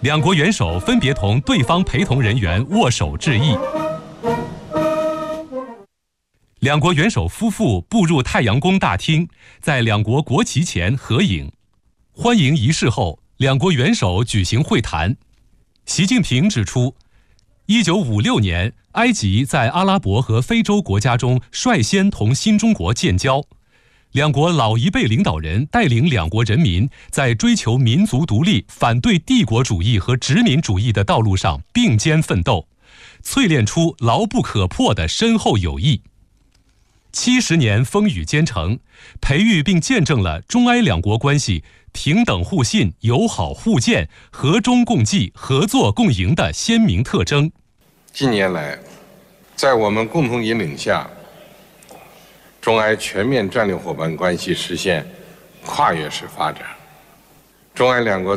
两国元首分别同对方陪同人员握手致意。两国元首夫妇步入太阳宫大厅，在两国国旗前合影。欢迎仪式后，两国元首举行会谈。习近平指出，1956年，埃及在阿拉伯和非洲国家中率先同新中国建交。两国老一辈领导人带领两国人民在追求民族独立、反对帝国主义和殖民主义的道路上并肩奋斗，淬炼出牢不可破的深厚友谊。70年风雨兼程，培育并见证了中埃两国关系平等互信、友好互鉴、和衷共济、合作共赢的鲜明特征。 近年来，在我们共同引领下，中埃全面战略伙伴关系实现跨越式发展，中埃两国